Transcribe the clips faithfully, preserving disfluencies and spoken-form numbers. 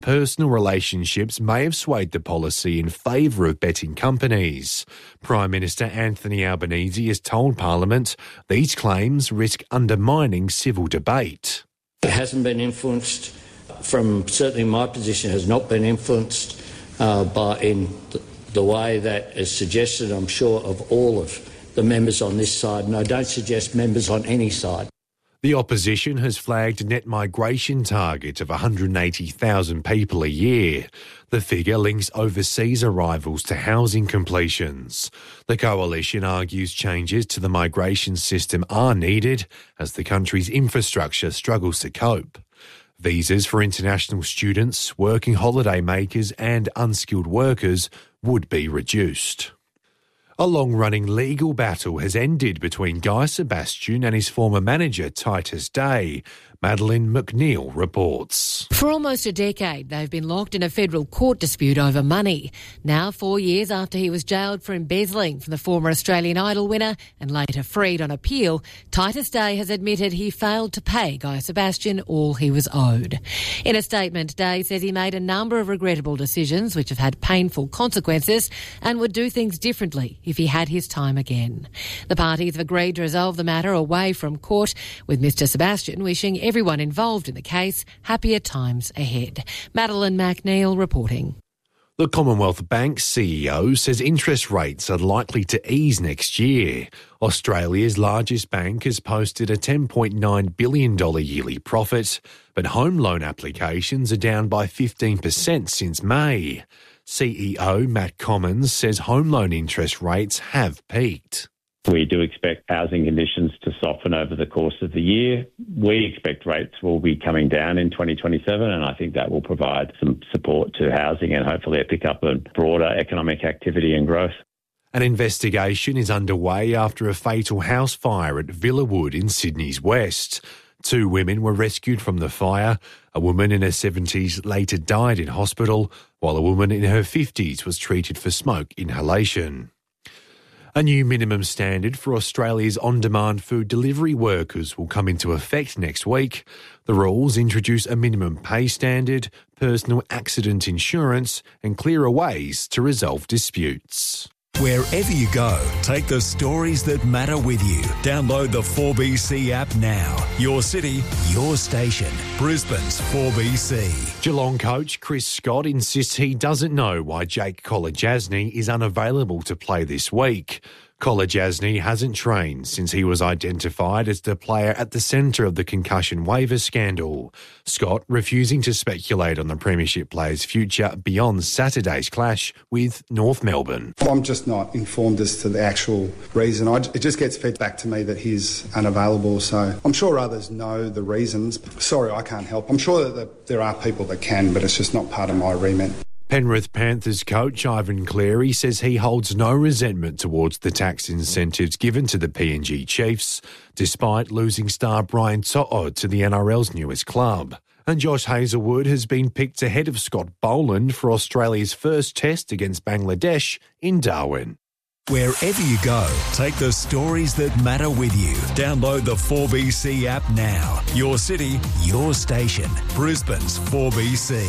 Personal relationships may have swayed the policy in favour of betting companies. Prime Minister Anthony Albanese has told Parliament these claims risk undermining civil debate. It hasn't been influenced, from certainly my position, has not been influenced uh, by in the, the way that is suggested, I'm sure, of all of the members on this side, and I don't suggest members on any side. The opposition has flagged a net migration target of one hundred eighty thousand people a year. The figure links overseas arrivals to housing completions. The coalition argues changes to the migration system are needed as the country's infrastructure struggles to cope. Visas for international students, working holiday makers and unskilled workers would be reduced. A long-running legal battle has ended between Guy Sebastian and his former manager, Titus Day. Madeline McNeil reports. For almost a decade, they've been locked in a federal court dispute over money. Now, four years after he was jailed for embezzling from the former Australian Idol winner and later freed on appeal, Titus Day has admitted he failed to pay Guy Sebastian all he was owed. In a statement, Day says he made a number of regrettable decisions which have had painful consequences and would do things differently if he had his time again. The parties have agreed to resolve the matter away from court, with Mr Sebastian wishing everyone involved in the case happier times ahead. Madeline McNeil reporting. The Commonwealth Bank C E O says interest rates are likely to ease next year. Australia's largest bank has posted a ten point nine billion dollars yearly profit, but home loan applications are down by fifteen percent since May. C E O Matt Commons says home loan interest rates have peaked. We do expect housing conditions to soften over the course of the year. We expect rates will be coming down in twenty twenty-seven, and I think that will provide some support to housing and hopefully a pickup in broader economic activity and growth. An investigation is underway after a fatal house fire at Villawood in Sydney's west. Two women were rescued from the fire. A woman in her seventies later died in hospital, while a woman in her fifties was treated for smoke inhalation. A new minimum standard for Australia's on-demand food delivery workers will come into effect next week. The rules introduce a minimum pay standard, personal accident insurance, and clearer ways to resolve disputes. Wherever you go, take the stories that matter with you. Download the four B C app now. Your city, your station. Brisbane's four B C. Geelong coach Chris Scott insists he doesn't know why Jake Kolodjasny is unavailable to play this week. Kolodjasny hasn't trained since he was identified as the player at the centre of the concussion waiver scandal. Scott refusing to speculate on the Premiership player's future beyond Saturday's clash with North Melbourne. I'm just not informed as to the actual reason. I, it just gets fed back to me that he's unavailable, so I'm sure others know the reasons. Sorry, I can't help. I'm sure that there are people that can, but it's just not part of my remit. Penrith Panthers coach Ivan Cleary says he holds no resentment towards the tax incentives given to the P N G Chiefs, despite losing star Brian To'o to the N R L's newest club. And Josh Hazlewood has been picked ahead of Scott Boland for Australia's first test against Bangladesh in Darwin. Wherever you go, take the stories that matter with you. Download the four B C app now. Your city, your station. Brisbane's four B C.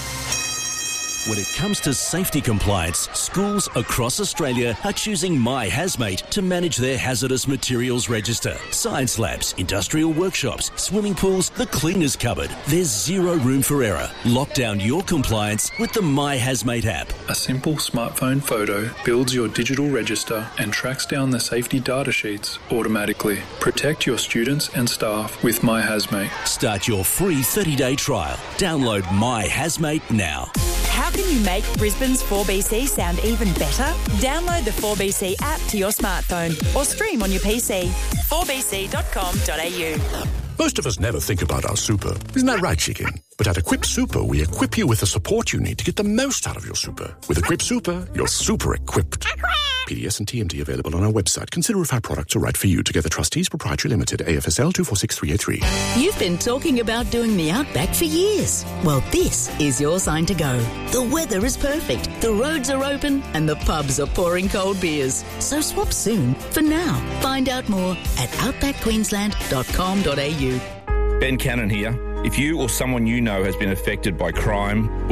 When it comes to safety compliance, schools across Australia are choosing My Hazmate to manage their hazardous materials register. Science labs, industrial workshops, swimming pools, the cleaners cupboard. There's zero room for error. Lock down your compliance with the My Hazmate app. A simple smartphone photo builds your digital register and tracks down the safety data sheets automatically. Protect your students and staff with My Hazmate. Start your free thirty-day trial. Download My Hazmate now. How can you make Brisbane's four B C sound even better? Download the four B C app to your smartphone or stream on your P C. four b c dot com dot a u. Most of us never think about our super. Isn't that right, Chicken? But at Equip Super, we equip you with the support you need to get the most out of your super. With Equip Super, you're super equipped. P D S and T M D available on our website. Consider if our products are right for you. Together Trustees Proprietary Limited, A F S L two four six three eight three. You've been talking about doing the Outback for years. Well, this is your sign to go. The weather is perfect, the roads are open, and the pubs are pouring cold beers. So swap soon for now. Find out more at outback queensland dot com dot a u. Ben Cannon here. If you or someone you know has been affected by crime,